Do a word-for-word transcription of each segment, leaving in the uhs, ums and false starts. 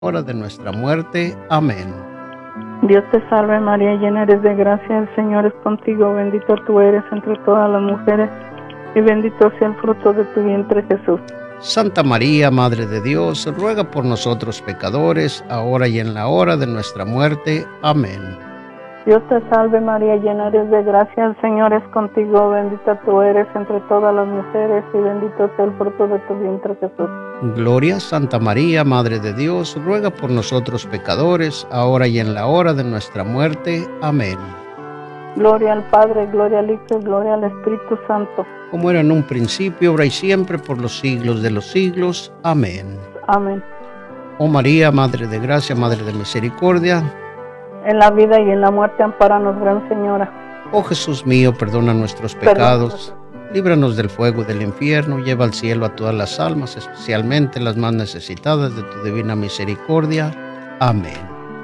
hora de nuestra muerte. Amén. Dios te salve María, llena eres de gracia, el Señor es contigo, bendita tú eres entre todas las mujeres, y bendito sea el fruto de tu vientre Jesús. Santa María, Madre de Dios, ruega por nosotros pecadores, ahora y en la hora de nuestra muerte. Amén. Dios te salve María, llena eres de gracia, el Señor es contigo, bendita tú eres entre todas las mujeres, y bendito sea el fruto de tu vientre Jesús. Gloria, Santa María, Madre de Dios, ruega por nosotros pecadores, ahora y en la hora de nuestra muerte. Amén. Gloria al Padre, gloria al Hijo y gloria al Espíritu Santo. Como era en un principio, ahora y siempre, por los siglos de los siglos. Amén. Amén. Oh María, Madre de Gracia, Madre de Misericordia. En la vida y en la muerte, ampáranos, Gran Señora. Oh Jesús mío, perdona nuestros pecados, líbranos del fuego y del infierno, lleva al cielo a todas las almas, especialmente las más necesitadas de tu divina misericordia. Amén.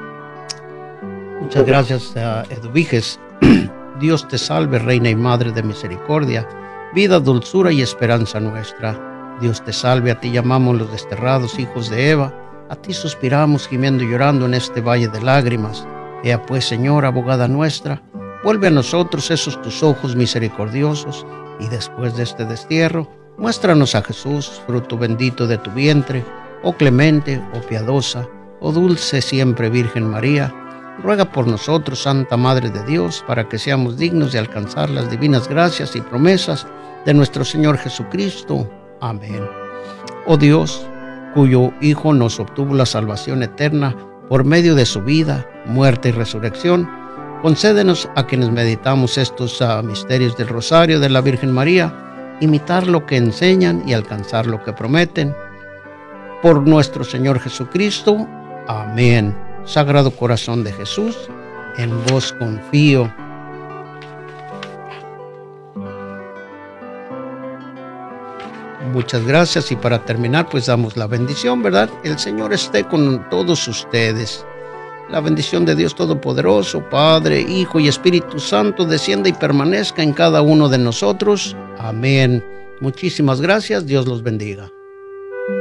Muchas gracias a Eduviges. Dios te salve, Reina y Madre de Misericordia, vida, dulzura y esperanza nuestra. Dios te salve, a ti llamamos los desterrados hijos de Eva, a ti suspiramos gimiendo y llorando en este valle de lágrimas. Ea pues, Señora, abogada nuestra, vuelve a nosotros esos tus ojos misericordiosos, y después de este destierro, muéstranos a Jesús, fruto bendito de tu vientre. Oh clemente, oh piadosa, oh dulce siempre Virgen María, ruega por nosotros, Santa Madre de Dios, para que seamos dignos de alcanzar las divinas gracias y promesas de nuestro Señor Jesucristo. Amén. Oh Dios, cuyo Hijo nos obtuvo la salvación eterna por medio de su vida, muerte y resurrección, concédenos a quienes meditamos estos uh, misterios del Rosario de la Virgen María, imitar lo que enseñan y alcanzar lo que prometen. Por nuestro Señor Jesucristo. Amén. Sagrado Corazón de Jesús, en vos confío. Muchas gracias, y para terminar pues damos la bendición, ¿verdad? El Señor esté con todos ustedes. La bendición de Dios Todopoderoso, Padre, Hijo y Espíritu Santo, descienda y permanezca en cada uno de nosotros. Amén. Muchísimas gracias. Dios los bendiga.